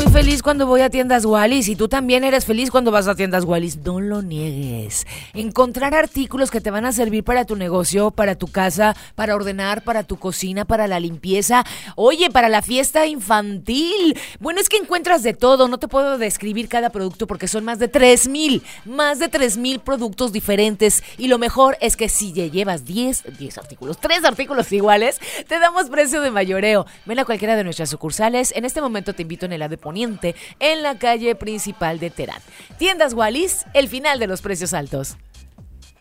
muy feliz cuando voy a tiendas Wallis y tú también eres feliz cuando vas a tiendas Wallis. No lo niegues. Encontrar artículos que te van a servir para tu negocio, para tu casa, para ordenar, para tu cocina, para la limpieza. Oye, para la fiesta infantil. Bueno, es que encuentras de todo. No te puedo describir cada producto porque son más de 3,000 productos diferentes. Y lo mejor es que si ya llevas 10 artículos, 3 artículos iguales, te damos precio de mayoreo. Ven a cualquiera de nuestras sucursales. En este momento te invito en el AD Poniente, en la calle principal de Terán. Tiendas Wallis, el final de los precios altos.